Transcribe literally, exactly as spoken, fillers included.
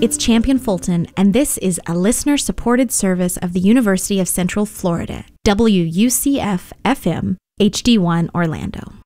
It's Champion Fulton, and this is a listener-supported service of the University of Central Florida, W U C F F M, H D one Orlando.